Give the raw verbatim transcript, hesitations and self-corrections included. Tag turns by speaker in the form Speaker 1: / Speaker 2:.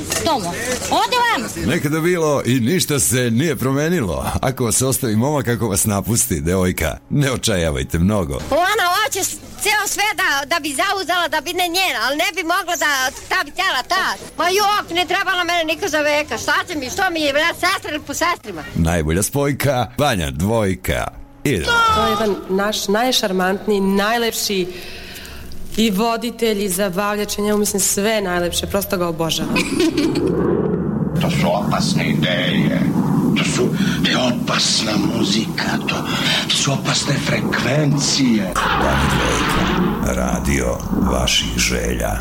Speaker 1: Tomo, ode vam!
Speaker 2: Nekada bilo i ništa se nije promenilo. Ako vas ostavi momak, ako vas napusti, devojka, ne očajavajte mnogo.
Speaker 3: Ona hoće ceo sve da, da bi zauzela, da bi ne njena, ali ne bi mogla da, ta bi tela ta. Ma jok, ne trebala mene niko za veka. Šta će mi, što mi je, vrat, sestra ili po sestrima?
Speaker 2: Najbolja spojka, Vanja dvojka. Idemo.
Speaker 4: To je jedan naš najšarmantniji, najlepši i voditelj i zabavljač, njemu mislim sve najlepše, prosto ga obožavam.
Speaker 5: To su opasne ideje, to su, to je opasna muzika, to, to su opasne frekvencije.
Speaker 2: Vanja dvojka, radio vaših želja.